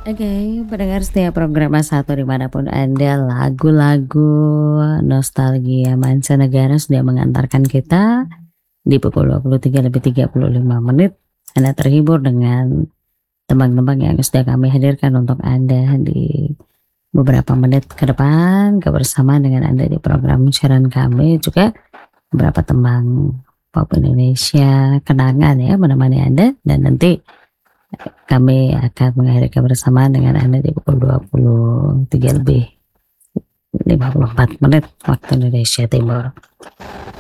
Oke, pendengar setia program satu dimanapun Anda, lagu-lagu nostalgia mancanegara sudah mengantarkan kita di pukul 23:35. Anda terhibur dengan tembang-tembang yang sudah kami hadirkan untuk Anda di beberapa menit ke depan, kebersamaan dengan Anda di program siaran kami juga beberapa tembang pop Indonesia kenangan ya menemani Anda, dan nanti kami akan mengakhiri kebersamaan dengan Anda di pukul 23:54 waktu Indonesia Timur.